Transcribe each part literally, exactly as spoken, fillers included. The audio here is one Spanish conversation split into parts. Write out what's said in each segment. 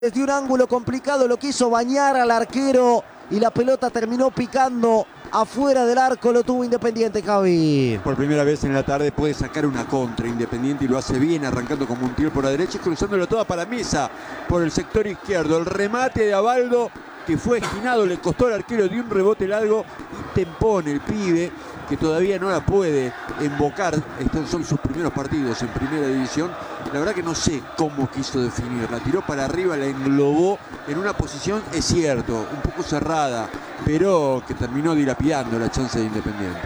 Desde un ángulo complicado lo quiso bañar al arquero y la pelota terminó picando afuera del arco. Lo tuvo Independiente, Javi. Por primera vez en la tarde puede sacar una contra Independiente y lo hace bien, arrancando como un tiro por la derecha y cruzándolo toda para Mesa por el sector izquierdo. El remate de Abaldo, que fue esquinado, le costó al arquero de un rebote largo y tempone el pibe, que todavía no la puede embocar. Estos son sus primeros partidos en primera división. La verdad que no sé cómo quiso definir. La tiró para arriba, la englobó en una posición, es cierto, un poco cerrada, pero que terminó dilapidando la chance de Independiente.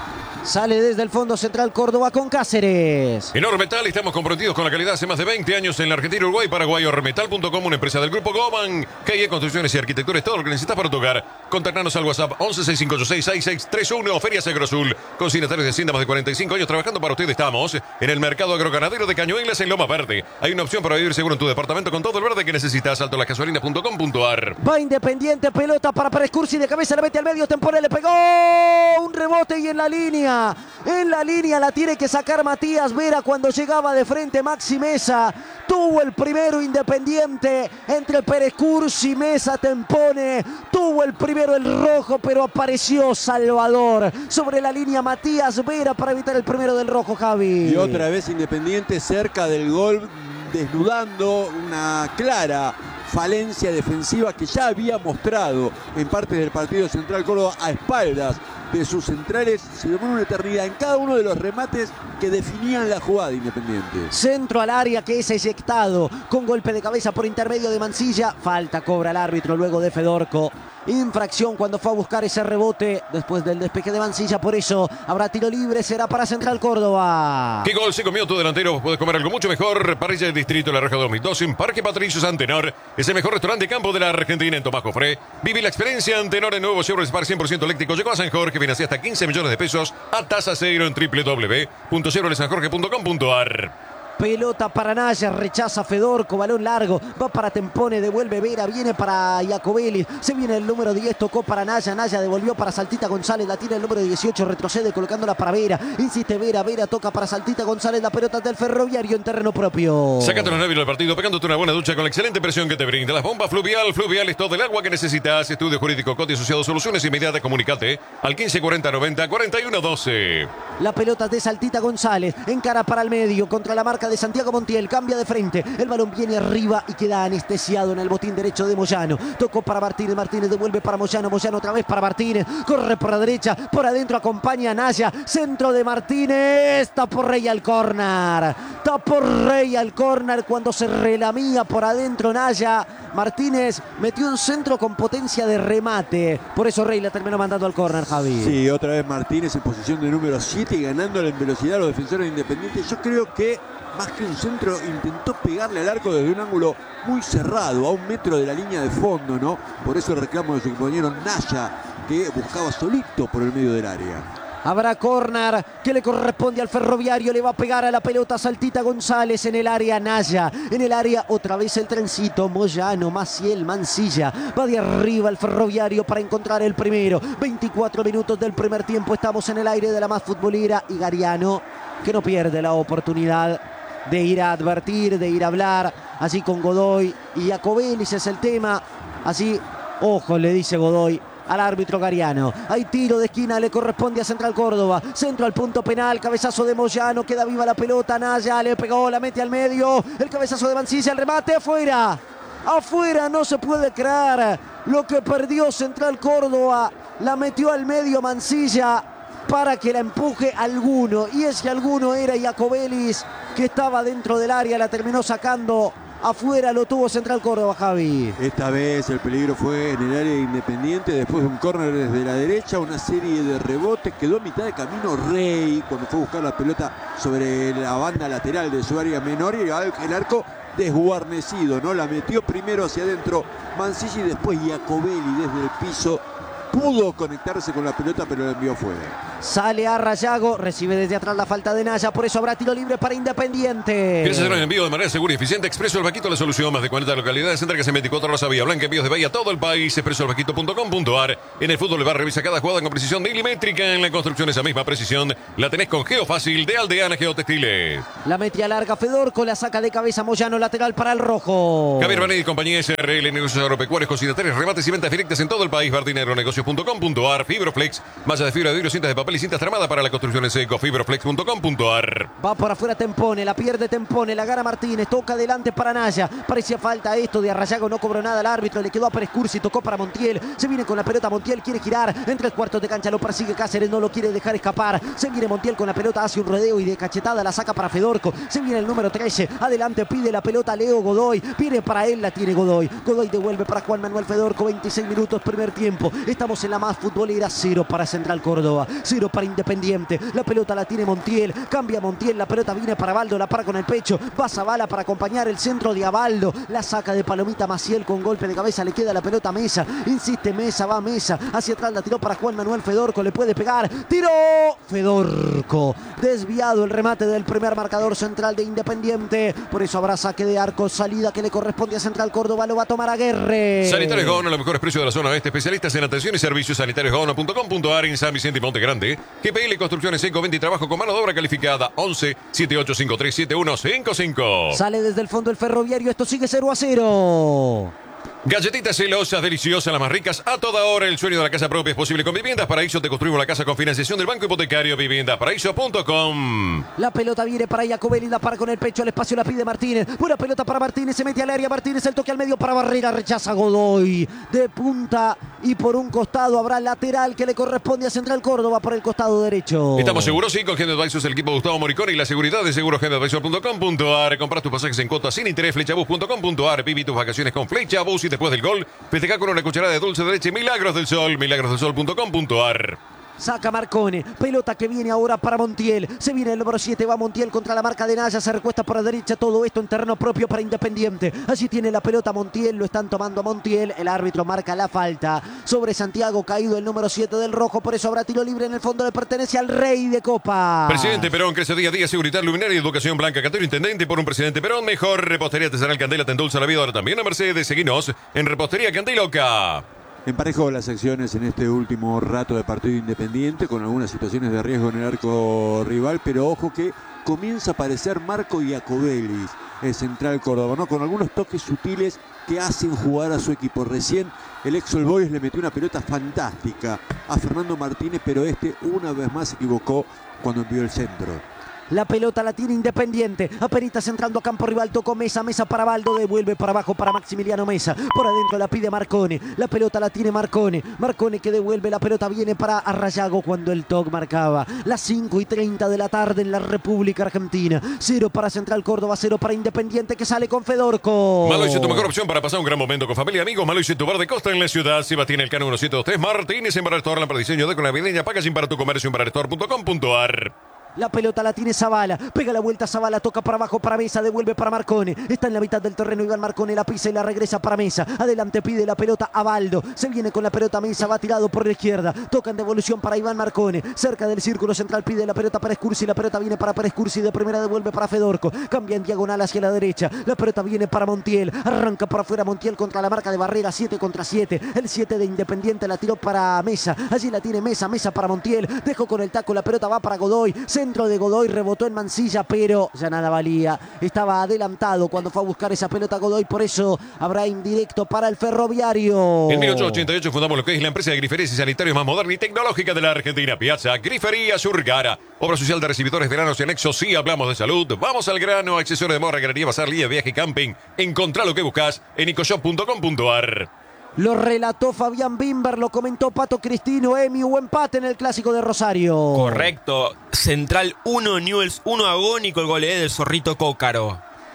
Sale desde el fondo central Córdoba con Cáceres. En Ormetal estamos comprometidos con la calidad hace más de veinte años en la Argentina, Uruguay, Paraguay. Ormetal punto com, una empresa del grupo Goman. K I E Construcciones y Arquitectura es todo lo que necesitas para tu hogar. Contactanos al WhatsApp once seis cinco ocho seis seis seis tres uno. Ferias Agrosul. Consignatarios de Hacienda, más de cuarenta y cinco años trabajando para usted. Estamos en el mercado agroganadero de Cañuelas en Loma Verde. Hay una opción para vivir seguro en tu departamento con todo el verde que necesitas. Alto las gasolinas punto com punto ar. Va Independiente, pelota para Pérez Cursi, de cabeza la mete al medio, Tempore le pegó un rebote y en la línea. En la línea la tiene que sacar Matías Vera cuando llegaba de frente Maxi Mesa. Tuvo el primero Independiente entre Pérez Cursi, Mesa, Tempone. Tuvo el primero el rojo, pero apareció Salvador. Sobre la línea Matías Vera para evitar el primero del rojo, Javi. Y otra vez Independiente cerca del gol, desnudando una clara falencia defensiva que ya había mostrado en parte del partido Central Córdoba a espaldas de sus centrales. Se demoró una eternidad en cada uno de los remates que definían la jugada de Independiente. Centro al área que es eyectado con golpe de cabeza por intermedio de Mancilla. Falta cobra el árbitro luego de Fedorco. Infracción cuando fue a buscar ese rebote después del despeje de Mancilla. Por eso habrá tiro libre, será para Central Córdoba. ¿Qué gol se comió tu delantero? Puedes comer algo mucho mejor. Parrilla del Distrito La Reja dos mil dos en Parque Patricios Antenor. Es el mejor restaurante de campo de la Argentina en Tomás Jofré. Vive la experiencia Antenor en nuevo Chevrolet Spark cien por ciento eléctrico. Llegó a San Jorge, financia hasta quince millones de pesos a tasa cero en doble u doble u doble u punto chevrolet san jorge punto com punto ar. Pelota para Naya, rechaza Fedorco, balón largo, va para Tempone, devuelve Vera, viene para Iacobelli, se viene el número diez, tocó para Naya, Naya devolvió para Saltita González, la tira el número dieciocho, retrocede colocándola para Vera, insiste Vera, Vera toca para Saltita González, la pelota del Ferroviario en terreno propio. Sácate los nervios del partido pegándote una buena ducha con la excelente presión que te brinda las bombas Fluvial. Fluvial es todo el agua que necesitas. Estudio Jurídico Coti Asociado Soluciones Inmediatas. Comunicate al quince cuarenta noventa cuarenta y uno doce. La pelota de Saltita González, encara para el medio, contra la marca de Santiago Montiel, cambia de frente, el balón viene arriba y queda anestesiado en el botín derecho de Moyano. Tocó para Martínez, Martínez devuelve para Moyano, Moyano otra vez para Martínez, corre por la derecha, por adentro acompaña a Naya, centro de Martínez, tapó Rey al córner, tapó Rey al córner cuando se relamía por adentro Naya. Martínez metió un centro con potencia de remate, por eso Rey la terminó mandando al córner, Javi. Sí, otra vez Martínez en posición de número siete y ganándole en velocidad a los defensores independientes. Yo creo que más que un centro intentó pegarle al arco desde un ángulo muy cerrado, a un metro de la línea de fondo, ¿no? Por eso el reclamo de su compañero Naya, que buscaba solito por el medio del área. Habrá córner que le corresponde al Ferroviario. Le va a pegar a la pelota Saltita González en el área Naya. En el área otra vez el trencito. Moyano, Maciel, Mancilla. Va de arriba el Ferroviario para encontrar el primero. veinticuatro minutos del primer tiempo. Estamos en el aire de la más futbolera. Y Gariano, que no pierde la oportunidad de ir a advertir, de ir a hablar. Así con Godoy y Iacobelli es el tema. Así, ojo, le dice Godoy al árbitro Gariano. Hay tiro de esquina, le corresponde a Central Córdoba. Centro al punto penal, cabezazo de Moyano, queda viva la pelota. Naya le pegó, la mete al medio. El cabezazo de Mancilla, el remate afuera. Afuera, no se puede creer lo que perdió Central Córdoba. La metió al medio Mancilla para que la empuje alguno. Y ese alguno era Iacobelli, que estaba dentro del área, la terminó sacando afuera, lo tuvo Central Córdoba, Javi. Esta vez el peligro fue en el área Independiente, después de un córner desde la derecha, una serie de rebotes, quedó a mitad de camino Rey cuando fue a buscar la pelota sobre la banda lateral de su área menor y el arco desguarnecido, ¿no? La metió primero hacia adentro Mancilla y después Iacobelli desde el piso pudo conectarse con la pelota, pero la envió fuera. Sale a Rayago, recibe desde atrás la falta de Naya, por eso habrá tiro libre para Independiente. ¿Quieres hacer un envío de manera segura y eficiente? Expreso El Vaquito, la solución. Más de cuarenta localidades, entregas en veinticuatro horas a Vía Blanca, envíos de Bahía a todo el país. expreso el vaquito punto com punto ar. En el fútbol, el bar revisa cada jugada con precisión milimétrica. En la construcción, esa misma precisión la tenés con Geofácil de Aldeana Geotextiles. La metía larga Fedorco, la saca de cabeza Moyano, lateral para el rojo. Javier Banet y compañía S R L, negocios agropecuarios, consignatarios, remates y ventas directas en todo el país. Bardineronegocios punto com punto ar. Fibroflex, malla de fibra de vidrio, cintas de papel y cintas tramadas para la construcción en seco. Fibroflex punto com punto ar. Va por afuera Tempone, la pierde Tempone, la gana Martínez, toca adelante para Naya. Parecía falta esto de Arrayago, no cobró nada el árbitro, le quedó a Pérez Cursi, tocó para Montiel. Se viene con la pelota Montiel, quiere girar, entre el cuarto de cancha, lo persigue Cáceres, no lo quiere dejar escapar. Se viene Montiel con la pelota, hace un rodeo y de cachetada la saca para Fedorco. Se viene el número trece, adelante pide la pelota Leo Godoy, viene para él, la tiene Godoy. Godoy devuelve para Juan Manuel Fedorco, veintiséis minutos, primer tiempo. Estamos en la más futbolera, cero para Central Córdoba, cero para Independiente. La pelota la tiene Montiel, cambia Montiel, la pelota viene para Abaldo, la para con el pecho, va Zavala para acompañar el centro de Abaldo, la saca de Palomita Maciel con golpe de cabeza, le queda la pelota a Mesa, insiste Mesa, va Mesa, hacia atrás la tiró para Juan Manuel Fedorco, le puede pegar, tiró Fedorco, desviado el remate del primer marcador central de Independiente, por eso habrá saque de arco, salida que le corresponde a Central Córdoba, lo va a tomar Aguerre. Sanitarios Gaona, los mejores precios de la zona oeste, especialistas en atención y servicios. Sanitarios Gaona punto com punto ar. En San Vicente y Monte Grande. G P L Construcciones Seco, venta y trabajo con mano de obra calificada. Once, siete ocho cinco tres, siete uno cinco cinco. Sale desde el fondo el Ferroviario, esto sigue cero a cero. Galletitas celosas, deliciosas, las más ricas a toda hora. El sueño de la casa propia es posible con Viviendas Paraíso. Te construimos la casa con financiación del Banco Hipotecario. Viviendas Paraíso punto com. La pelota viene para Iacobelli, la para con el pecho, al espacio la pide Martínez. Buena pelota para Martínez, se mete al área Martínez, el toque al medio para Barrera, rechaza Godoy. De punta y por un costado habrá lateral que le corresponde a Central Córdoba por el costado derecho. Estamos seguros, sí, con General Advisors, el equipo de Gustavo Moricone y la seguridad de seguros general advisor punto com punto ar. Compras tus pasajes en cuotas sin interés, flechabus punto com punto ar. Viví tus vacaciones con Flechabus y después del gol, festeja con una cucharada de dulce de leche Milagros del Sol, milagros del sol punto com punto ar. Saca Marcone, pelota que viene ahora para Montiel, se viene el número siete, va Montiel contra la marca de Naya, se recuesta por la derecha, todo esto en terreno propio para Independiente. Allí tiene la pelota Montiel, lo están tomando a Montiel, el árbitro marca la falta sobre Santiago, caído el número siete del rojo, por eso habrá tiro libre. En el fondo le pertenece al Rey de Copa. Presidente Perón, crece día a día, seguridad, luminaria y educación blanca. Cantero Intendente por un Presidente Perón, mejor repostería artesanal Candela, te endulza la vida. Ahora también a Mercedes, seguinos en Repostería Candeloca. Emparejó las acciones en este último rato de partido Independiente con algunas situaciones de riesgo en el arco rival, pero ojo que comienza a aparecer Marco Iacobelli, el Central Córdoba, ¿no? Con algunos toques sutiles que hacen jugar a su equipo. Recién el ex All Boys le metió una pelota fantástica a Fernando Martínez, pero este una vez más se equivocó cuando envió el centro. La pelota la tiene Independiente. Apenitas entrando a campo rival. Tocó Mesa. Mesa para Baldo. Devuelve para abajo para Maximiliano Mesa. Por adentro la pide Marcone. La pelota la tiene Marcone. Marcone que devuelve. La pelota viene para Arrayago cuando el toque marcaba las cinco y treinta de la tarde en la República Argentina. Cero para Central Córdoba. Cero para Independiente que sale con Fedorco. Maloise, tu mejor opción para pasar un gran momento con familia y amigos. Maloise, tu bar de costa en la ciudad. Sebastián Elcano uno siete dos tres. Martínez en Bar Restaurant para diseño de con la navideña. Paga sin para tu comercio en bar restaurant punto com punto ar. La pelota la tiene Zavala, pega la vuelta Zavala, toca para abajo para Mesa, devuelve para Marcone, está en la mitad del terreno Iván Marcone, la pisa y la regresa para Mesa, adelante pide la pelota a Baldo, se viene con la pelota Mesa, va tirado por la izquierda, toca en devolución para Iván Marcone, cerca del círculo central pide la pelota para Escursi, la pelota viene para Pérez Cursi, de primera devuelve para Fedorco, cambia en diagonal hacia la derecha, la pelota viene para Montiel, arranca por afuera Montiel contra la marca de Barrera, siete contra siete, el siete de Independiente la tiró para Mesa, allí la tiene Mesa, Mesa para Montiel, dejó con el taco, la pelota va para Godoy, centro de Godoy, rebotó en Mansilla, pero ya nada valía. Estaba adelantado cuando fue a buscar esa pelota Godoy, por eso habrá indirecto para el Ferroviario. En mil ochocientos ochenta y ocho fundamos lo que es la empresa de griferías y sanitarios más moderna y tecnológica de la Argentina. Piazza Grifería Surgara. Obra social de recibidores de granos y anexos. Sí, hablamos de salud. Vamos al grano. Accesorios de moda, galería, bazar, línea, viaje, camping. Encontrá lo que buscas en icoshop punto com punto ar. Lo relató Fabián Bimber, lo comentó Pato Cristino. Emi, hubo empate en el Clásico de Rosario. Correcto. Central uno, Newell's uno, agónico el goleé del Zorrito Cócaro.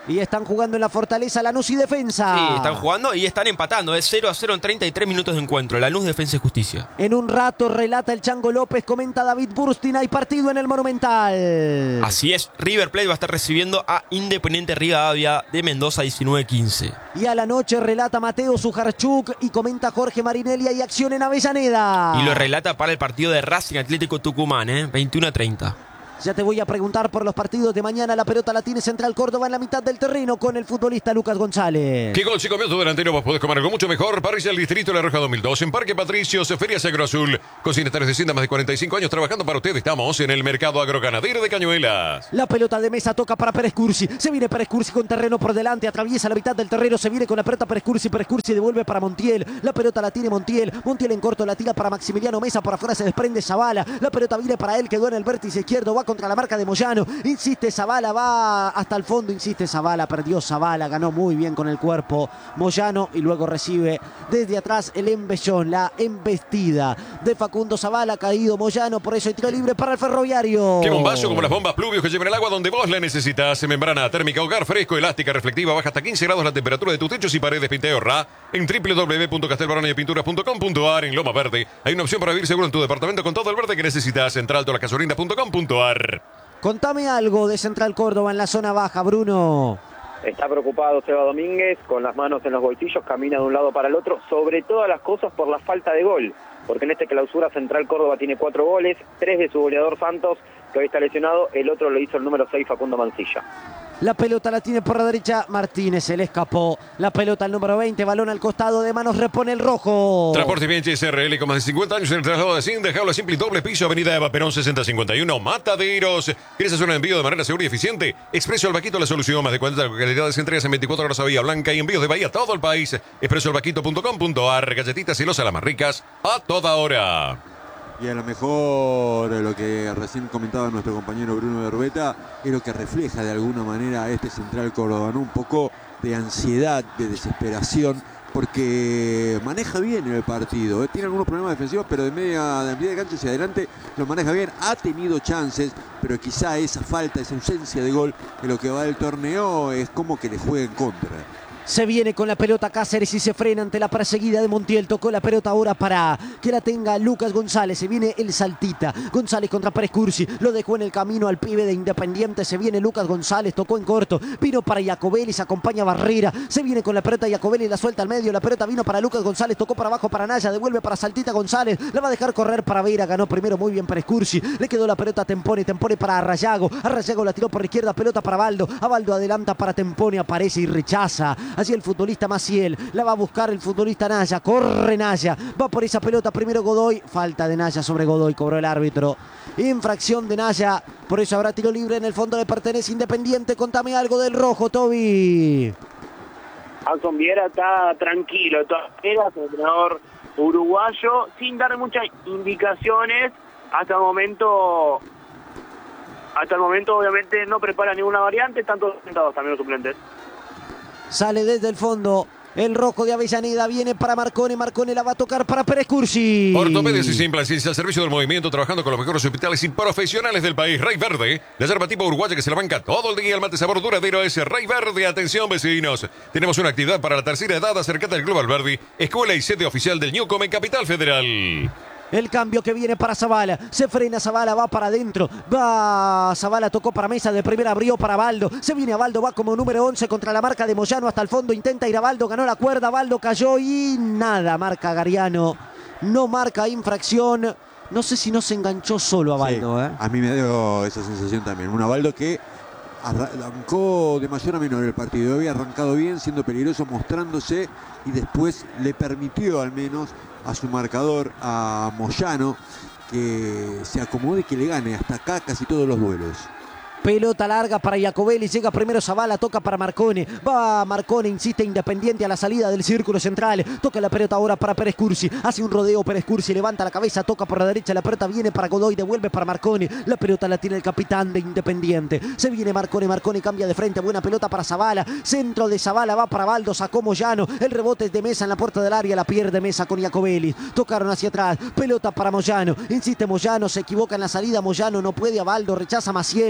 Y están jugando en la Fortaleza Lanús y Defensa. Sí, están jugando y están empatando. Es cero a cero en treinta y tres minutos de encuentro. Lanús, Defensa y Justicia. En un rato relata el Chango López, comenta David Burstin, hay partido en el Monumental. Así es, River Plate va a estar recibiendo a Independiente Rivadavia de Mendoza diecinueve quince. Y a la noche relata Mateo Sujarchuk y comenta Jorge Marinelli, hay acción en Avellaneda. Y lo relata para el partido de Racing Atlético Tucumán, ¿eh? veintiuno a treinta. Ya te voy a preguntar por los partidos de mañana. La pelota la tiene Central Córdoba en la mitad del terreno con el futbolista Lucas González. ¿Qué gol si comió tu delantero? Vos podés comer algo mucho mejor. Parrilla del Distrito La Roja dos mil dos. En Parque Patricios, Ferias Agroazul. Cocinetarios de Cinta, más de cuarenta y cinco años trabajando para ustedes. Estamos en el mercado agroganadero de Cañuelas. La pelota de mesa toca para Pérez Cursi. Se viene Pérez Cursi con terreno por delante. Atraviesa la mitad del terreno. Se viene con la pelota Pérez Cursi. Pérez Cursi devuelve para Montiel. La pelota la tiene Montiel. Montiel en corto la tira para Maximiliano Mesa. Por afuera se desprende Zavala. La pelota viene para él. Quedó en el vértice izquierdo. Va contra la marca de Moyano. Insiste Zavala, va hasta el fondo, insiste Zavala, perdió Zavala, ganó muy bien con el cuerpo Moyano y luego recibe desde atrás el embellón, la embestida de Facundo Zavala, caído Moyano, por eso hay tiro libre para el Ferroviario. Qué bombazo como las bombas Pluvios que llevan el agua donde vos la necesitas. Membrana térmica, hogar fresco, elástica, reflectiva, baja hasta quince grados la temperatura de tus techos y paredes. Pinteorra en w w w punto castelbaronaypinturas punto com punto a r. En Loma Verde hay una opción para vivir seguro en tu departamento con todo el verde que necesitas. Central todas las gasolinas punto com punto a r. Contame algo de Central Córdoba en la zona baja, Bruno. Está preocupado Seba Domínguez, con las manos en los bolsillos, camina de un lado para el otro, sobre todas las cosas por la falta de gol, porque en este clausura Central Córdoba tiene cuatro goles, tres de su goleador Santos, que hoy está lesionado, el otro lo hizo el número seis, Facundo Mancilla. La pelota la tiene por la derecha Martínez, se le escapó. La pelota al número veinte, balón al costado de manos, repone el rojo. Transporte Bien S R L con más de cincuenta años en el traslado de Cindy, jaula simple y doble piso, avenida Eva Perón sesenta cincuenta y uno, Mataderos. ¿Quieres hacer un envío de manera segura y eficiente? Expreso al Vaquito, la solución, más de cuarenta localidades, entregas en veinticuatro horas a Bahía Blanca y envíos de Bahía a todo el país. expreso al vaquito punto com punto a r, galletitas y losas las más ricas a toda hora. Y a lo mejor lo que recién comentaba nuestro compañero Bruno Berbeta es lo que refleja de alguna manera a este Central Córdoba, ¿no? Un poco de ansiedad, de desesperación, porque maneja bien el partido, ¿eh? Tiene algunos problemas defensivos, pero de media, de media de cancha hacia adelante lo maneja bien, ha tenido chances, pero quizá esa falta, esa ausencia de gol en lo que va del torneo es como que le juega en contra. Se viene con la pelota Cáceres y se frena ante la perseguida de Montiel. Tocó la pelota ahora para que la tenga Lucas González. Se viene el Saltita. González contra Pérez Cursi. Lo dejó en el camino al pibe de Independiente. Se viene Lucas González. Tocó en corto. Vino para Iacobelli. Se acompaña Barrera. Se viene con la pelota Iacobelli. La suelta al medio. La pelota vino para Lucas González. Tocó para abajo para Naya. Devuelve para Saltita González. La va a dejar correr para Vera. Ganó primero muy bien Pérez Cursi. Le quedó la pelota a Tempone. Tempone para Arrayago. Arrayago la tiró por la izquierda. Pelota para Baldo. A Baldo adelanta para Tempone. Aparece y rechaza. Así el futbolista Maciel, la va a buscar el futbolista Naya, corre Naya, va por esa pelota primero Godoy, falta de Naya sobre Godoy, cobró el árbitro, infracción de Naya, por eso habrá tiro libre. En el fondo le pertenece Independiente. Contame algo del rojo, Toby. Alson Viera está tranquilo de todas maneras, el entrenador uruguayo, sin dar muchas indicaciones. Hasta el momento, hasta el momento obviamente no prepara ninguna variante, están todos sentados también los suplentes. Sale desde el fondo el rojo de Avellaneda, viene para Marcone, Marcone la va a tocar para Pérez Cursi. Ortopedias y Implantes al servicio del movimiento, trabajando con los mejores hospitales y profesionales del país. Rey Verde, la yerba tipo uruguaya que se la banca todo el día. El mate sabor duradero es Rey Verde. Atención vecinos, tenemos una actividad para la tercera edad. Acércate al Club Alberdi, escuela y sede oficial del Newcom en Capital Federal. El cambio que viene para Zavala. Se frena Zavala, va para adentro. Va Zavala, tocó para Mesa. De primera abrió para Baldo. Se viene a Baldo, va como número once contra la marca de Moyano hasta el fondo. Intenta ir a Baldo, ganó la cuerda. Baldo cayó y nada. Marca Gariano. No marca infracción. No sé si no se enganchó solo a Baldo. Sí, ¿eh? A mí me dio esa sensación también. Un Baldo que arrancó de mayor a menor el partido. Había arrancado bien, siendo peligroso, mostrándose. Y después le permitió al menos a su marcador, a Moyano, que se acomode y que le gane hasta acá casi todos los duelos. Pelota larga para Iacobelli, llega primero Zavala, toca para Marcone, va Marcone, insiste Independiente a la salida del círculo central, toca la pelota ahora para Pérez Cursi, hace un rodeo Pérez Cursi, levanta la cabeza, toca por la derecha, la pelota viene para Godoy, devuelve para Marcone, la pelota la tiene el capitán de Independiente, se viene Marcone, Marcone cambia de frente, buena pelota para Zavala, centro de Zavala, va para Baldo, sacó Moyano, el rebote es de Mesa en la puerta del área, la pierde Mesa con Iacobelli, tocaron hacia atrás, pelota para Moyano, insiste Moyano, se equivoca en la salida, Moyano no puede a Baldo, rechaza Maciel, la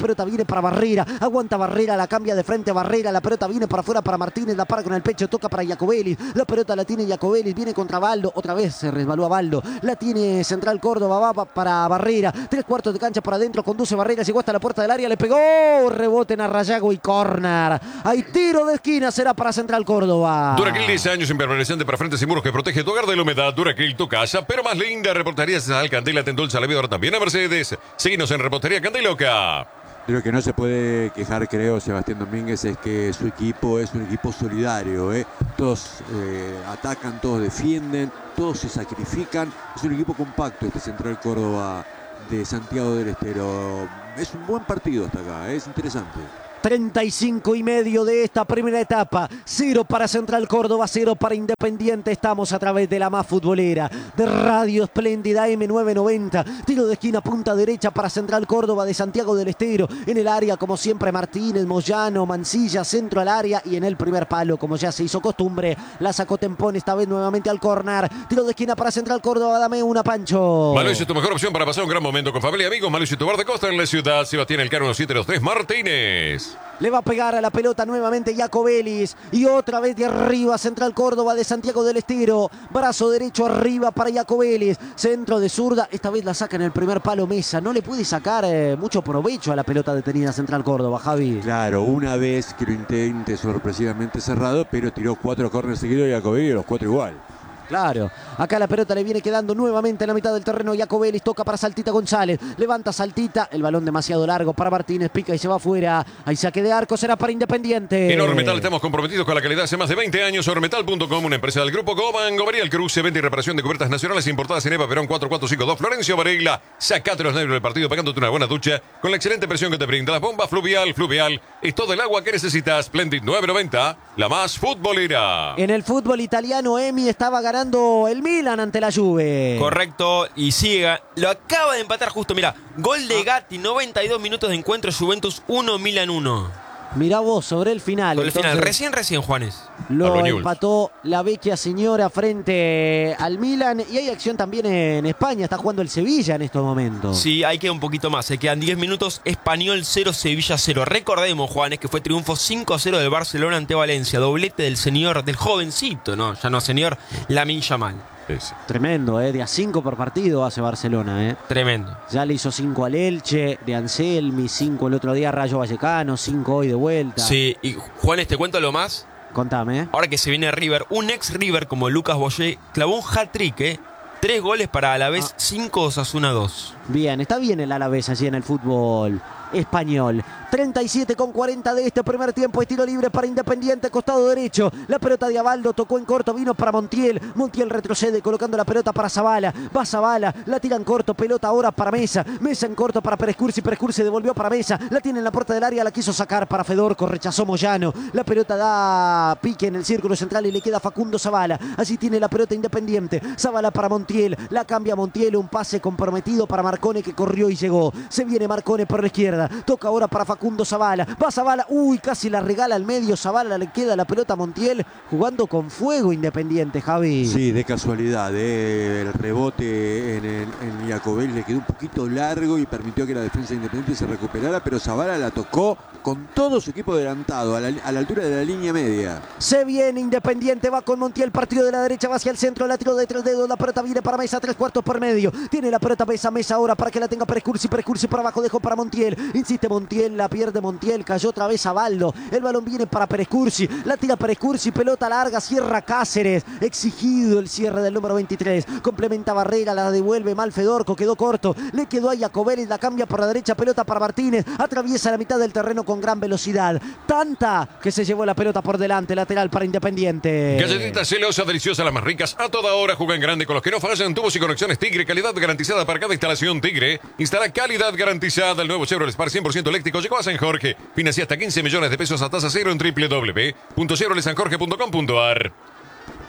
pelota viene para Barrera, aguanta Barrera, la cambia de frente a Barrera, la pelota viene para afuera para Martínez, la para con el pecho, toca para Iacobelli, la pelota la tiene Iacobelli, viene contra Baldo, otra vez se resbaló a Baldo, la tiene Central Córdoba, va para Barrera, tres cuartos de cancha por adentro, conduce Barrera, llegó hasta la puerta del área, le pegó, rebote en Arrayago y córner. Hay tiro de esquina, será para Central Córdoba. Duracril, diez años impermeabilizante para frentes y muros que protege tu hogar de la humedad. Duracril, tu casa, pero más linda. Reportería Artesanal Candela, Tendol, Salavio, ahora también a Mercedes. Seguinos en Repostería Candeloca. De lo que no se puede quejar, creo, Sebastián Domínguez, es que su equipo es un equipo solidario, ¿eh? Todos eh, atacan, todos defienden, todos se sacrifican. Es un equipo compacto este Central Córdoba de Santiago del Estero. Es un buen partido hasta acá, ¿eh? Es interesante. treinta y cinco y medio de esta primera etapa. Cero para Central Córdoba, cero para Independiente. Estamos a través de la más futbolera de Radio Espléndida M novecientos noventa. Tiro de esquina, punta derecha para Central Córdoba de Santiago del Estero. En el área, como siempre, Martínez, Moyano, Mancilla, centro al área. Y en el primer palo, como ya se hizo costumbre, la sacó Tempón, esta vez nuevamente al córner. Tiro de esquina para Central Córdoba, dame una, Pancho. Malucio es tu mejor opción para pasar un gran momento con familia y amigos. Malucio, tu bar de costa en la ciudad. Sebastián Elcano, siete dos tres Martínez. Le va a pegar a la pelota nuevamente Iacobellis. Y otra vez de arriba Central Córdoba de Santiago del Estero. Brazo derecho arriba para Iacobellis. Centro de zurda. Esta vez la saca en el primer palo Mesa. No le puede sacar eh, mucho provecho a la pelota detenida Central Córdoba, Javi. Claro, una vez que lo intente sorpresivamente cerrado, pero tiró cuatro córneres seguidos y Iacobelli los cuatro igual. Claro, acá la pelota le viene quedando nuevamente en la mitad del terreno. Iacobellis toca para Saltita González. Levanta Saltita, el balón demasiado largo para Martínez, pica y se va afuera. Hay saque de arco, será para Independiente. En Ormetal estamos comprometidos con la calidad hace más de veinte años. Ormetal punto com, una empresa del grupo Goman. Gomería El Cruce, venta y reparación de cubiertas nacionales importadas en Eva Perón cuatro cuatro cinco dos. Florencio Varela, sacate los nervios del partido pegándote una buena ducha con la excelente presión que te brinda la bomba fluvial. Fluvial es todo el agua que necesitas. Splendid nueve noventa, la más futbolera. En el fútbol italiano, Emi estaba ganando el Milan ante la Juve. Correcto, y sigue. Lo acaba de empatar justo, mira. Gol de Gatti, noventa y dos minutos de encuentro, Juventus uno, Milan uno. Mirá vos, sobre el final. Sobre el entonces, final, recién, recién, Juanes. Lo empató la vecchia señora frente al Milan. Y hay acción también en España. Está jugando el Sevilla en estos momentos. Sí, hay que un poquito más. Se quedan diez minutos. Español cero, Sevilla cero. Recordemos, Juanes, que fue triunfo cinco a cero del Barcelona ante Valencia. Doblete del señor, del jovencito, ¿no? Ya no señor, Lamine Yamal. Ese. Tremendo, ¿eh? De a cinco por partido hace Barcelona, ¿eh? Tremendo. Ya le hizo cinco al Elche, de Anselmi, cinco el otro día a Rayo Vallecano, cinco hoy de vuelta. Sí, y Juanes, te cuento lo más. Contame, ¿eh? Ahora que se viene River, un ex River como Lucas Boyé clavó un hat-trick, ¿eh? Tres goles para Alavés, ah. cinco Osasuna dos. Bien, está bien el Alavés allí en el fútbol español. treinta y siete con cuarenta de este primer tiempo. Estilo libre para Independiente, costado derecho. La pelota de Abaldo tocó en corto, vino para Montiel. Montiel retrocede colocando la pelota para Zavala. Va Zavala, la tira en corto, pelota ahora para Mesa. Mesa en corto para Perescursi. Perescursi devolvió para Mesa. La tiene en la puerta del área, la quiso sacar para Fedorco, rechazó Moyano. La pelota da pique en el círculo central y le queda Facundo Zavala. Así tiene la pelota Independiente. Zavala para Montiel, la cambia Montiel. Un pase comprometido para Marcone que corrió y llegó. Se viene Marcone por la izquierda. Toca ahora para Facundo Zavala. Va Zavala. Uy, casi la regala al medio. Zavala, le queda la pelota a Montiel. Jugando con fuego Independiente, Javi. Sí, de casualidad. Eh. El rebote en, el, en Iacobelli le quedó un poquito largo y permitió que la defensa Independiente se recuperara. Pero Zavala la tocó con todo su equipo adelantado, a la, a la altura de la línea media. Se viene Independiente. Va con Montiel. Partido de la derecha. Va hacia el centro. La tiró de tres dedos. La pelota viene para Mesa. Tres cuartos por medio. Tiene la pelota Mesa. Mesa ahora para que la tenga Perescursi. Perescursi por abajo. Dejó para Montiel. Insiste Montiel, la pierde Montiel, cayó otra vez a Baldo. El balón viene para Perescursi, la tira Perescursi, pelota larga, cierra Cáceres. Exigido el cierre del número veintitrés. Complementa Barrera, la devuelve mal Fedorco, quedó corto. Le quedó a Iacobelli, la cambia por la derecha, pelota para Martínez. Atraviesa la mitad del terreno con gran velocidad. Tanta que se llevó la pelota por delante, lateral para Independiente. Galletitas celosas, deliciosas, las más ricas. A toda hora juegan grande con los que no fallan. Tubos y conexiones Tigre, calidad garantizada para cada instalación Tigre. Instala calidad garantizada. El nuevo Chevrolet Spark cien por ciento eléctrico llegó a San Jorge. Financia hasta quince millones de pesos a tasa cero en doble u doble u doble u punto chevrolet san jorge punto com punto a r.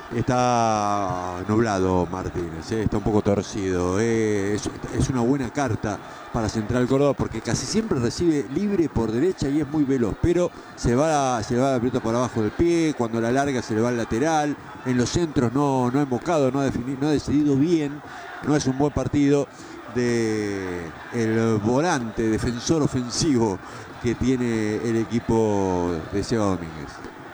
Está nublado Martínez, ¿eh? Está un poco torcido. ¿eh? Es, es una buena carta para Central Córdoba porque casi siempre recibe libre por derecha y es muy veloz, pero se va, se va la pelota por abajo del pie, cuando la larga se le va al lateral, en los centros no, no ha embocado, no ha, definido, no ha decidido bien, no es un buen partido de el volante, defensor ofensivo que tiene el equipo de Seba Domínguez.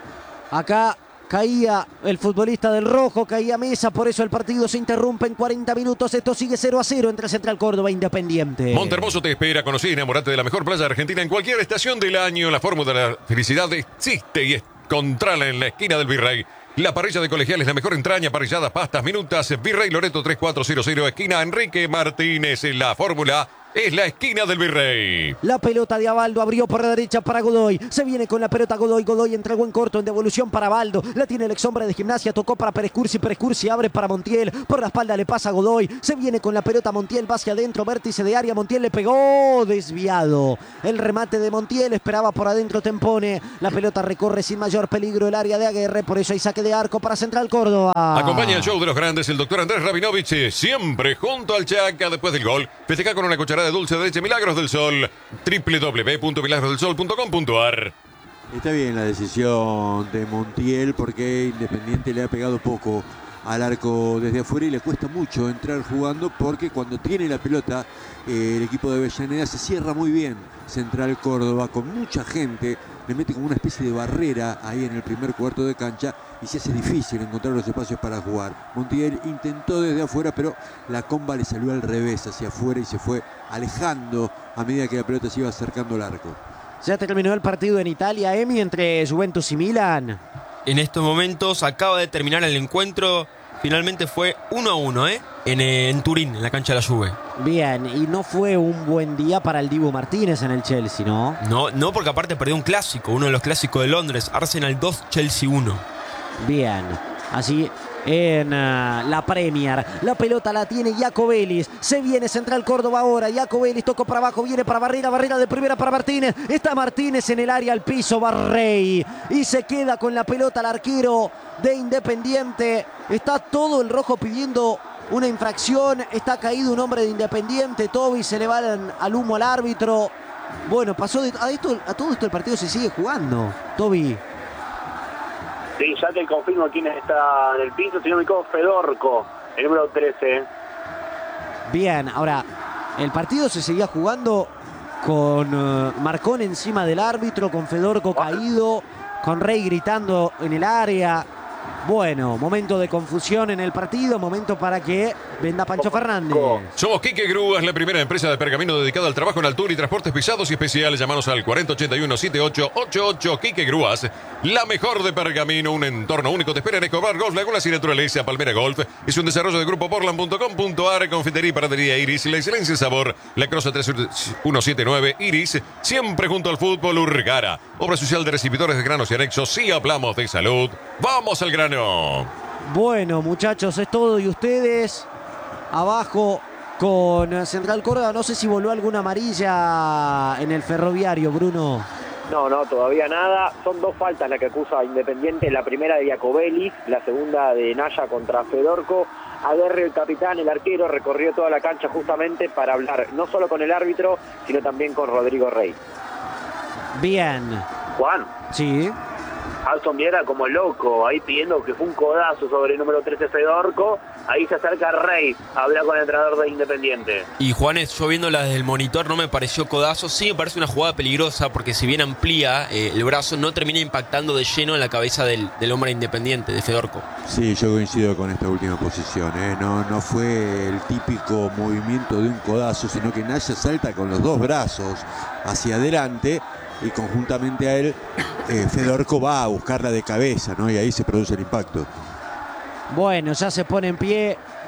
Acá caía el futbolista del rojo, caía Mesa, por eso el partido se interrumpe en cuarenta minutos. Esto sigue cero a cero entre Central Córdoba e Independiente. Montehermoso te espera, conocí y enamorate de la mejor playa de Argentina en cualquier estación del año. La fórmula de la felicidad existe y encontrala en la esquina del Virrey. La parrilla de Colegiales, la mejor entraña, parrilladas, pastas, minutas. Virrey Loreto tres cuatro cero cero, esquina Enrique Martínez. En la fórmula es la esquina del Virrey. La pelota de Abaldo abrió por la derecha para Godoy. Se viene con la pelota Godoy. Godoy entregó en corto en devolución para Abaldo. La tiene el ex hombre de Gimnasia. Tocó para Pérez Cursi. Pérez Cursi abre para Montiel. Por la espalda le pasa a Godoy. Se viene con la pelota Montiel. Va hacia adentro. Vértice de área. Montiel le pegó. Desviado. El remate de Montiel. Esperaba por adentro Tempone. La pelota recorre sin mayor peligro el área de Aguerre. Por eso hay saque de arco para Central Córdoba. Acompaña el show de los grandes el doctor Andrés Rabinovich. Siempre junto al Chaca después del gol. Festeja con una cucharada de dulce de leche Milagros del Sol. doble u doble u doble u punto milagros del sol punto com punto a r. Está bien la decisión de Montiel porque Independiente le ha pegado poco al arco desde afuera y le cuesta mucho entrar jugando porque cuando tiene la pelota eh, el equipo de Avellaneda se cierra muy bien. Central Córdoba con mucha gente le mete como una especie de barrera ahí en el primer cuarto de cancha y se hace difícil encontrar los espacios para jugar. Montiel intentó desde afuera, pero la comba le salió al revés hacia afuera y se fue alejando a medida que la pelota se iba acercando al arco. Ya terminó el partido en Italia, Emi, entre Juventus y Milan. En estos momentos acaba de terminar el encuentro. Finalmente fue uno a uno, ¿eh? En, en Turín, en la cancha de la Juve. Bien, y no fue un buen día para el Dibu Martínez en el Chelsea, ¿no? No, no, porque aparte perdió un clásico, uno de los clásicos de Londres. Arsenal dos, Chelsea uno. Bien, así en uh, la Premier. La pelota la tiene Jacobelis. Se viene Central Córdoba ahora. Jacobelis tocó para abajo, viene para Barrera. Barrera de primera para Martínez. Está Martínez en el área al piso. Barrey. Y se queda con la pelota el arquero de Independiente. Está todo el rojo pidiendo una infracción. Está caído un hombre de Independiente. Toby se le va al, al humo al árbitro. Bueno, pasó de, a, esto, a todo esto el partido se sigue jugando. Toby. Sí, ya te confirmo quién está en el piso. Si no me equivoco, Fedorco, el número trece. Bien, ahora, el partido se seguía jugando con uh, Marcón encima del árbitro, con Fedorco caído, con Rey gritando en el área. Bueno, momento de confusión en el partido, momento para que venda Pancho Fernández. Somos Quique Grúas, la primera empresa de pergamino dedicada al trabajo en altura y transportes pesados y especiales. Llámanos al cuarenta ochenta y uno setenta y ocho ochenta y ocho. Quique Grúas, la mejor de pergamino, un entorno único. Te espera en Escobar Golf, Lagunas y Naturaleza. Palmera Golf es un desarrollo de grupo portland punto com punto a r. Confitería y panadería Iris, la excelencia en sabor. La Crosa tres uno siete nueve Iris, siempre junto al fútbol. Urgara, obra social de recibidores de granos y anexos. Si hablamos de salud, vamos al grano. Bueno, muchachos, es todo. Y ustedes abajo con Central Córdoba. No sé si volvió alguna amarilla en el Ferroviario, Bruno. No, no, todavía nada. Son dos faltas las que acusa Independiente. La primera de Jacobelis, la segunda de Naya contra Fedorco. Aguerre, el capitán, el arquero, recorrió toda la cancha justamente para hablar no solo con el árbitro, sino también con Rodrigo Rey. Bien. Juan. Sí. Alson Viera como loco, ahí pidiendo que fue un codazo sobre el número trece Fedorco. Ahí se acerca Rey a hablar con el entrenador de Independiente. Y Juanes, yo viéndola desde el monitor no me pareció codazo. Sí me parece una jugada peligrosa porque si bien amplía eh, el brazo, no termina impactando de lleno en la cabeza del, del hombre Independiente, de Fedorco. Sí, yo coincido con esta última posición. ¿eh? No, no fue el típico movimiento de un codazo, sino que Naya salta con los dos brazos hacia adelante. Y conjuntamente a él, eh, Fedorco va a buscarla de cabeza, ¿no? Y ahí se produce el impacto. Bueno, ya se pone en pie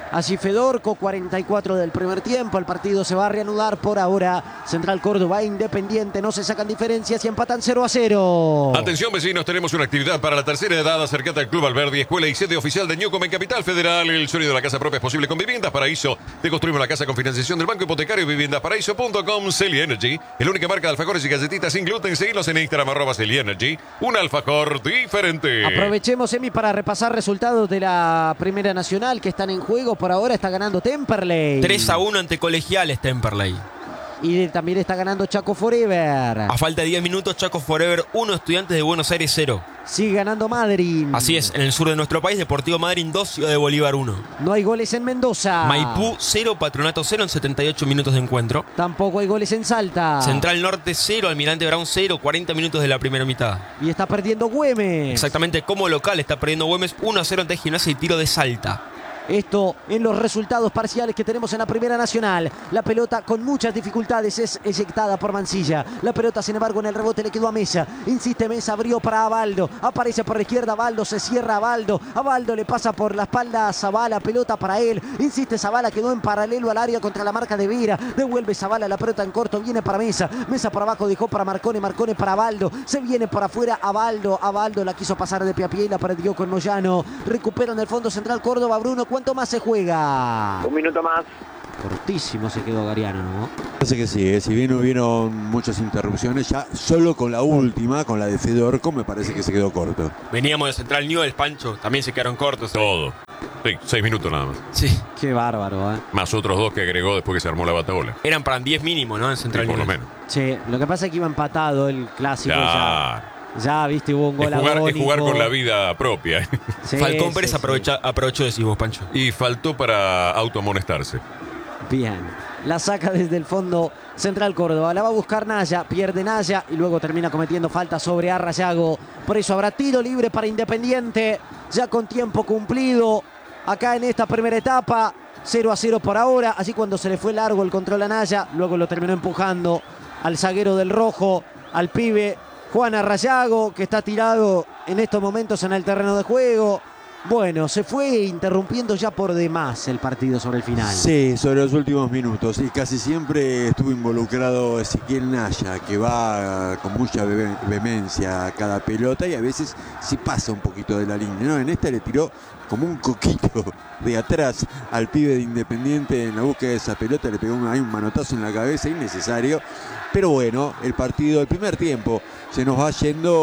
Allí Fedorco, cuarenta y cuatro del primer tiempo. El partido se va a reanudar por ahora. Central Córdoba e Independiente no se sacan diferencias y empatan cero a cero. Atención vecinos, tenemos una actividad para la tercera edad. Acércate al Club Alberdi, escuela y sede oficial de Newcom en Capital Federal. El sueño de la casa propia es posible con Viviendas Paraíso. Te construimos la casa con financiación del Banco Hipotecario. Viviendas Paraíso punto com. Celi Energy, la única marca de alfajores y galletitas sin gluten. Seguilos en Instagram, arroba Celi Energy. Un alfajor diferente. Aprovechemos, Emi, para repasar resultados de la Primera Nacional que están en juego. Por ahora está ganando Temperley. tres a uno ante Colegiales Temperley. Y de, también está ganando Chaco Forever. A falta de diez minutos, Chaco Forever uno, Estudiantes de Buenos Aires cero. Sigue ganando Madryn. Así es, en el sur de nuestro país, Deportivo Madryn dos, Ciudad de Bolívar uno. No hay goles en Mendoza. Maipú cero, Patronato cero en setenta y ocho minutos de encuentro. Tampoco hay goles en Salta. Central Norte cero, Almirante Brown cero, cuarenta minutos de la primera mitad. Y está perdiendo Güemes. Exactamente, como local está perdiendo Güemes uno a cero ante Gimnasia y Tiro de Salta. Esto en los resultados parciales que tenemos en la Primera Nacional. La pelota con muchas dificultades es eyectada por Mansilla. La pelota, sin embargo, en el rebote le quedó a Mesa. Insiste Mesa, abrió para Abaldo. Aparece por la izquierda Abaldo, se cierra Abaldo. Abaldo le pasa por la espalda a Zavala. Pelota para él. Insiste Zavala, quedó en paralelo al área contra la marca de Vera. Devuelve Zavala la pelota en corto. Viene para Mesa. Mesa por abajo, dejó para Marcone. Marcone para Abaldo. Se viene por afuera Abaldo. Abaldo la quiso pasar de pie a pie y la perdió con Moyano. Recupera en el fondo Central Córdoba. Bruno, ¿cuánto más se juega? Un minuto más. Cortísimo se quedó Gariano, ¿no? Parece que sí, ¿eh? Si bien hubieron muchas interrupciones, ya solo con la última, con la de Fedorco, me parece que se quedó corto. Veníamos de Central Newell's, Pancho, también se quedaron cortos. Todo. Sí, seis minutos nada más. Sí. Qué bárbaro, ¿eh? Más otros dos que agregó después que se armó la batabola. Eran para diez mínimo, ¿no? En Central Sí, por lo Newell's. menos. Sí, lo que pasa es que iba empatado el clásico. Ya. Ya, ya, viste, hubo un gol Es jugar, es agónico. jugar con la vida propia. Sí, Falcón sí, Pérez sí. aprovecha, aprovechó, decimos, Pancho. Y faltó para autoamonestarse. Bien. La saca desde el fondo Central Córdoba. La va a buscar Naya. Pierde Naya y luego termina cometiendo falta sobre Arrayago. Por eso habrá tiro libre para Independiente. Ya con tiempo cumplido. Acá en esta primera etapa. cero a cero por ahora. Así cuando se le fue largo el control a Naya. Luego lo terminó empujando al zaguero del Rojo. Al pibe Juan Arrayago, que está tirado en estos momentos en el terreno de juego. Bueno, se fue interrumpiendo ya por demás el partido sobre el final. Sí, sobre los últimos minutos. Y casi siempre estuvo involucrado Ezequiel Naya, que va con mucha ve- vehemencia a cada pelota y a veces sí pasa un poquito de la línea, ¿no? En esta le tiró como un coquito de atrás al pibe de Independiente en la búsqueda de esa pelota. Le pegó un, ahí un manotazo en la cabeza, innecesario. Pero bueno, el partido, el primer tiempo, se nos va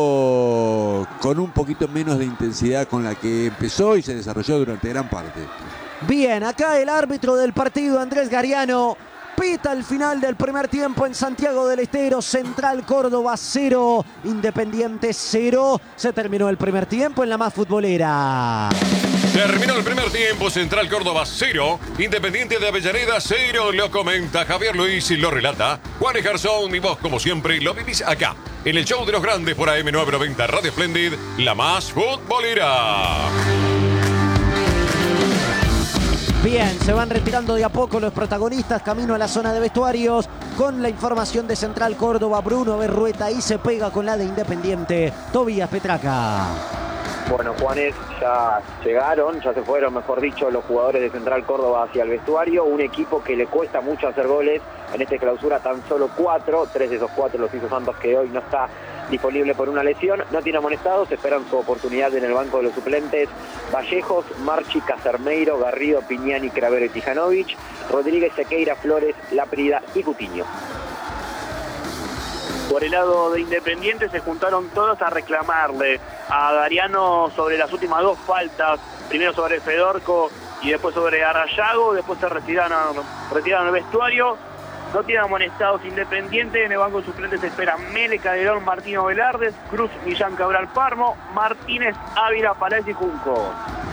yendo con un poquito menos de intensidad con la que empezó y se desarrolló durante gran parte. Bien, acá el árbitro del partido, Andrés Gariano, pita el final del primer tiempo en Santiago del Estero. Central Córdoba cero, Independiente cero. Se terminó el primer tiempo en la más futbolera. Terminó el primer tiempo, Central Córdoba cero, Independiente de Avellaneda cero, lo comenta Javier Luis y lo relata Juan Ejarzón y vos como siempre lo vivís acá, en el show de los grandes por A M novecientos noventa Radio Splendid, la más futbolera. Bien, se van retirando de a poco los protagonistas, camino a la zona de vestuarios, con la información de Central Córdoba, Bruno Berrueta, y se pega con la de Independiente, Tobías Petraca. Bueno, Juanes, ya llegaron, ya se fueron, mejor dicho, los jugadores de Central Córdoba hacia el vestuario. Un equipo que le cuesta mucho hacer goles. En esta clausura tan solo cuatro. Tres de esos cuatro los hizo Santos, que hoy no está disponible por una lesión. No tiene amonestados, esperan su oportunidad en el banco de los suplentes. Vallejos, Marchi, Casermeiro, Garrido, Piñani, Cravero y Tijanovic. Rodríguez, Sequeira, Flores, Láprida y Cutiño. Por el lado de Independiente se juntaron todos a reclamarle a Gariano sobre las últimas dos faltas, primero sobre Fedorco y después sobre Arrayago. Después se retiraron, retiraron el vestuario. No tienen amonestados Independiente. En el banco de suplentes se esperan Mele, Calderón, Martino Velardes, Cruz, Millán, Cabral, Parmo, Martínez, Ávila, Paláez y Junco.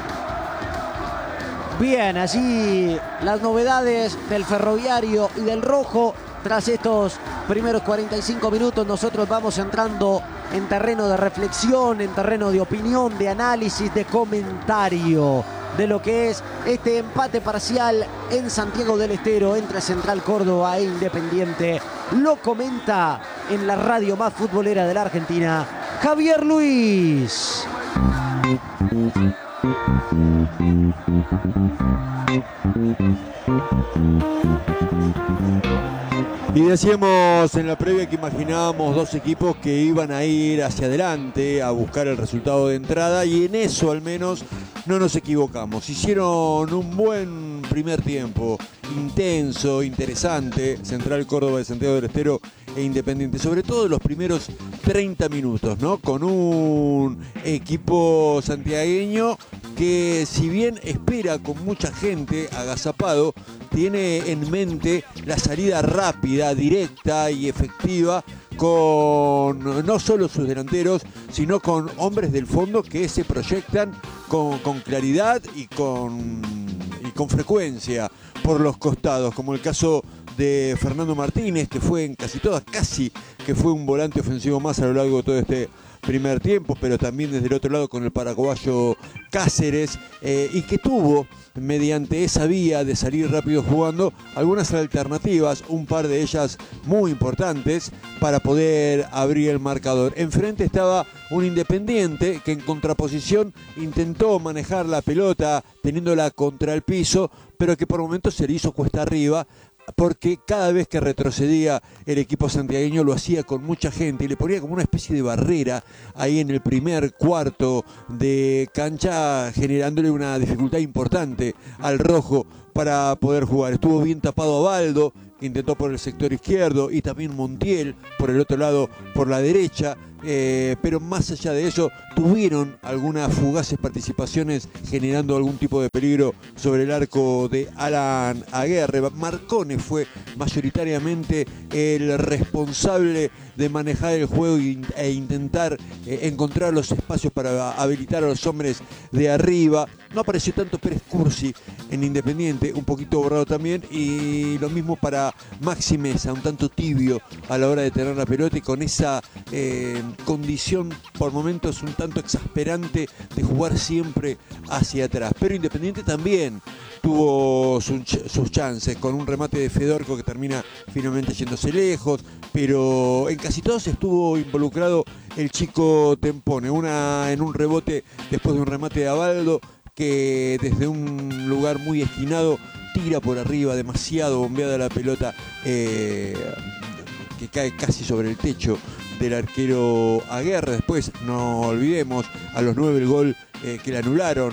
Bien, allí las novedades del Ferroviario y del Rojo. Tras estos primeros cuarenta y cinco minutos nosotros vamos entrando en terreno de reflexión, en terreno de opinión, de análisis, de comentario de lo que es este empate parcial en Santiago del Estero entre Central Córdoba e Independiente. Lo comenta en la radio más futbolera de la Argentina, Javier Luis. Y decíamos en la previa que imaginábamos dos equipos que iban a ir hacia adelante a buscar el resultado de entrada, y en eso al menos no nos equivocamos. Hicieron un buen primer tiempo, intenso, interesante, Central Córdoba de Santiago del Estero e Independiente, sobre todo los primeros treinta minutos, ¿no? Con un equipo santiagueño que, si bien espera con mucha gente agazapado, tiene en mente la salida rápida, directa y efectiva con no solo sus delanteros, sino con hombres del fondo que se proyectan con, con claridad y con, y con frecuencia por los costados, como el caso de Fernando Martínez, que fue en casi todas, casi que fue un volante ofensivo más a lo largo de todo este primer tiempo, pero también desde el otro lado con el paraguayo Cáceres, eh, y que tuvo, mediante esa vía de salir rápido jugando, algunas alternativas, un par de ellas muy importantes para poder abrir el marcador. Enfrente estaba un Independiente que en contraposición intentó manejar la pelota teniéndola contra el piso, pero que por momentos se le hizo cuesta arriba, porque cada vez que retrocedía el equipo santiagueño lo hacía con mucha gente y le ponía como una especie de barrera ahí en el primer cuarto de cancha, generándole una dificultad importante al rojo para poder jugar. Estuvo bien tapado Abaldo, que intentó por el sector izquierdo, y también Montiel por el otro lado, por la derecha. Eh, pero más allá de eso, tuvieron algunas fugaces participaciones generando algún tipo de peligro sobre el arco de Alan Aguerre. Marcone fue mayoritariamente el responsable de manejar el juego e intentar eh, encontrar los espacios para habilitar a los hombres de arriba. No apareció tanto Pérez Cursi en Independiente, un poquito borrado también, y lo mismo para Maxi Mesa, un tanto tibio a la hora de tener la pelota y con esa eh, condición por momentos un tanto exasperante de jugar siempre hacia atrás. Pero Independiente también tuvo su, sus chances, con un remate de Fedorco que termina finalmente yéndose lejos, pero en casi todos estuvo involucrado el chico Tempone, una en un rebote después de un remate de Abaldo, que desde un lugar muy esquinado tira por arriba, demasiado bombeada la pelota, eh, que cae casi sobre el techo del arquero Aguerre. Después, no olvidemos, a los nueve el gol eh, que le anularon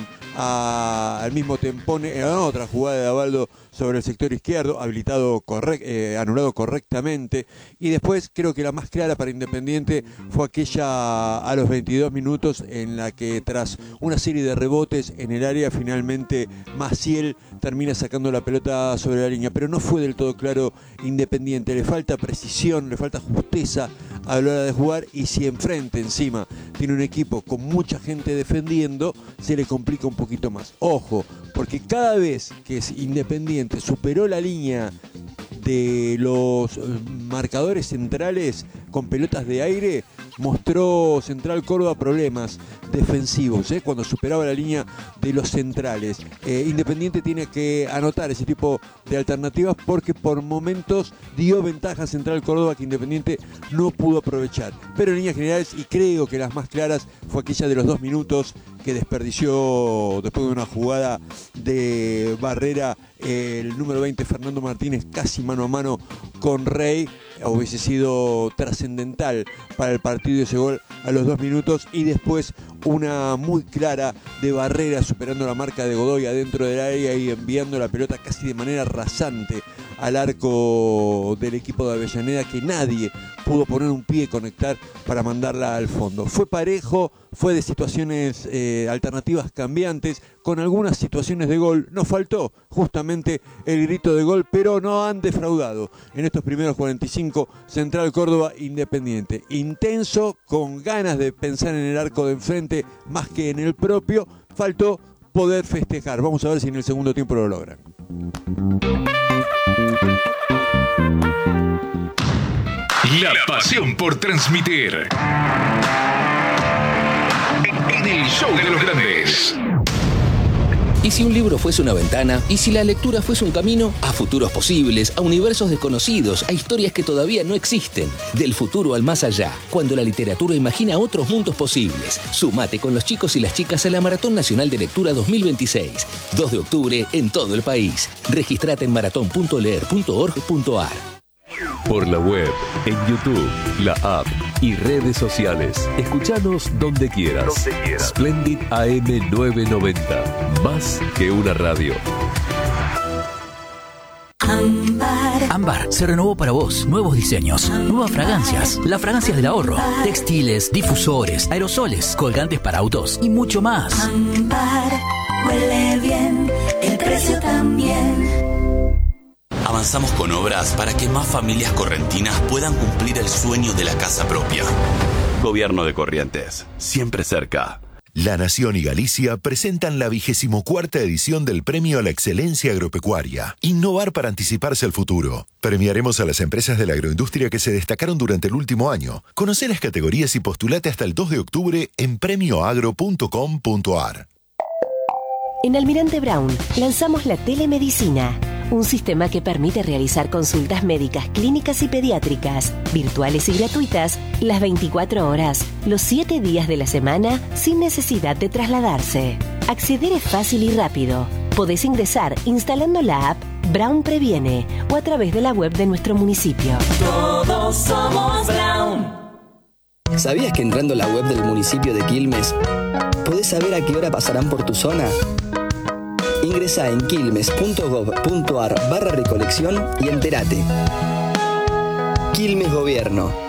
a, al mismo Tempone, en otra jugada de Abaldo sobre el sector izquierdo, habilitado correct, eh, anulado correctamente. Y después creo que la más clara para Independiente fue aquella a los veintidós minutos en la que, tras una serie de rebotes en el área, finalmente Maciel termina sacando la pelota sobre la línea. Pero no fue del todo claro Independiente, le falta precisión, le falta justeza a la hora de jugar, y si enfrente encima tiene un equipo con mucha gente defendiendo, se le complica un poquito más. Ojo, porque cada vez que es Independiente superó la línea de los marcadores centrales con pelotas de aire, mostró Central Córdoba problemas defensivos, ¿eh? Cuando superaba la línea de los centrales. Eh, Independiente tiene que anotar ese tipo de alternativas, porque por momentos dio ventaja a Central Córdoba que Independiente no pudo aprovechar. Pero en líneas generales, y creo que las más claras, fue aquella de los dos minutos que desperdició después de una jugada de barrera el número veinte Fernando Martínez, casi mano a mano con Rey. Hubiese sido trascendental para el partido ese gol a los dos minutos, y después una muy clara de barrera superando la marca de Godoy adentro del área y enviando la pelota casi de manera rasante al arco del equipo de Avellaneda, que nadie pudo poner un pie y conectar para mandarla al fondo. Fue parejo, fue de situaciones eh, alternativas cambiantes, con algunas situaciones de gol. Nos faltó justamente el grito de gol, pero no han defraudado en estos primeros cuarenta y cinco Central Córdoba Independiente. Intenso, con ganas de pensar en el arco de enfrente más que en el propio. Faltó poder festejar. Vamos a ver si en el segundo tiempo lo logran. La pasión por transmitir. En el show de los grandes. ¿Y si un libro fuese una ventana? ¿Y si la lectura fuese un camino? A futuros posibles, a universos desconocidos, a historias que todavía no existen. Del futuro al más allá, cuando la literatura imagina otros mundos posibles. Sumate con los chicos y las chicas a la Maratón Nacional de Lectura dos mil veintiséis. dos de octubre en todo el país. Registrate en maratón punto leer punto org punto ar. Por la web, en YouTube, la app y redes sociales. Escuchanos donde quieras. Donde quieras. Splendid A M novecientos noventa. Más que una radio. Ámbar. Ámbar se renovó para vos. Nuevos diseños, nuevas fragancias, las fragancias del ahorro, textiles, difusores, aerosoles, colgantes para autos y mucho más. Ámbar, huele bien, el precio también. Avanzamos con obras para que más familias correntinas puedan cumplir el sueño de la casa propia. Gobierno de Corrientes, siempre cerca. La Nación y Galicia presentan la vigésimo cuarta edición del Premio a la Excelencia Agropecuaria. Innovar para anticiparse al futuro. Premiaremos a las empresas de la agroindustria que se destacaron durante el último año. Conoce las categorías y postulate hasta el dos de octubre en premio agro punto com punto ar. En Almirante Brown lanzamos la telemedicina, un sistema que permite realizar consultas médicas, clínicas y pediátricas, virtuales y gratuitas, las veinticuatro horas, los siete días de la semana, sin necesidad de trasladarse. Acceder es fácil y rápido. Podés ingresar instalando la app Brown Previene o a través de la web de nuestro municipio. Todos somos Brown. ¿Sabías que entrando a la web del municipio de Quilmes podés saber a qué hora pasarán por tu zona? Ingresa en quilmes punto gob punto ar barra recolección y entérate. Quilmes Gobierno.